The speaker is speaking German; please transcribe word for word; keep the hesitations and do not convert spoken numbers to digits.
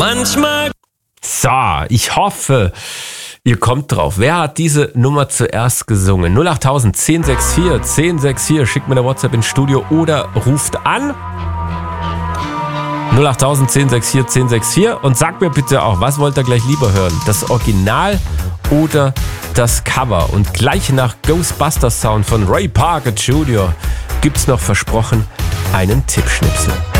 Manchmal. So, ich hoffe, ihr kommt drauf. Wer hat diese Nummer zuerst gesungen? null acht tausend, zehn sechs vier, zehn sechs vier. Schickt mir eine WhatsApp ins Studio oder ruft an. null acht tausend, zehn sechs vier, zehn sechs vier. Und sagt mir bitte auch, was wollt ihr gleich lieber hören? Das Original oder das Cover? Und gleich nach Ghostbusters Sound von Ray Parker Junior gibt's noch versprochen einen Tippschnipsel.